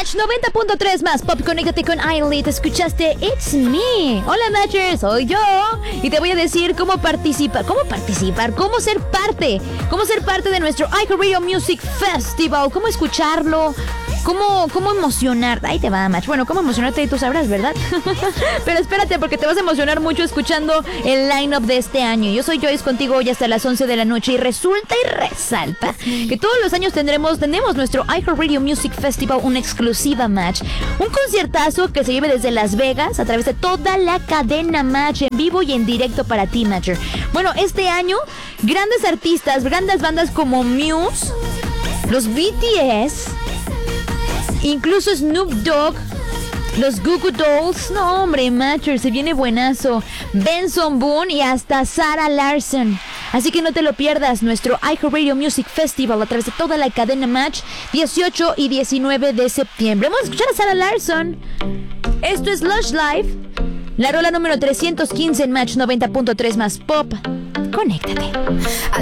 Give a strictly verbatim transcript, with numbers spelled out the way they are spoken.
Match noventa punto tres más Pop, conéctate con Aileen. Escuchaste It's Me. Hola Matcher, soy yo. Y te voy a decir cómo participar, cómo participar, cómo ser parte, cómo ser parte de nuestro iHeartRadio Music Festival, cómo escucharlo, cómo, cómo emocionar. Ahí te va, Match. Bueno, cómo emocionarte tú sabrás, ¿verdad? Pero espérate, porque te vas a emocionar mucho escuchando el line-up de este año. Yo soy Joyce contigo hoy hasta las once de la noche y resulta y resalta que todos los años tendremos, tenemos nuestro iHeartRadio Music Festival, una exclusiva, Match. Un conciertazo que se lleve desde Las Vegas a través de toda la cadena, Match, en vivo y en directo para ti, Matcher. Bueno, este año, grandes artistas, grandes bandas como Muse, los B T S, incluso Snoop Dogg, los Goo Goo Dolls, no hombre, Matcher, se viene buenazo, Benson Boone y hasta Sarah Larson. Así que no te lo pierdas, nuestro iHeartRadio Music Festival a través de toda la cadena, Match, dieciocho y diecinueve de septiembre. Vamos a escuchar a Sarah Larson. Esto es Lush Life, la rola número trescientos quince en Match noventa punto tres más Pop. Conéctate.